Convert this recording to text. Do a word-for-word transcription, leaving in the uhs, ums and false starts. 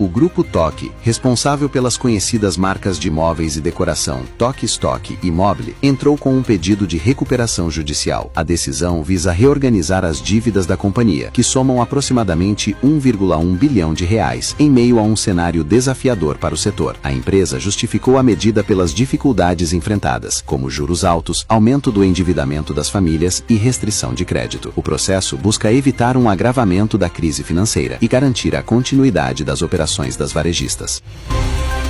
O Grupo Toque, responsável pelas conhecidas marcas de móveis e decoração Toque Stock e Mobile, entrou com um pedido de recuperação judicial. A decisão visa reorganizar as dívidas da companhia, que somam aproximadamente um vírgula um bilhão de reais, em meio a um cenário desafiador para o setor. A empresa justificou a medida pelas dificuldades enfrentadas, como juros altos, aumento do endividamento das famílias e restrição de crédito. O processo busca evitar um agravamento da crise financeira e garantir a continuidade das operações das varejistas.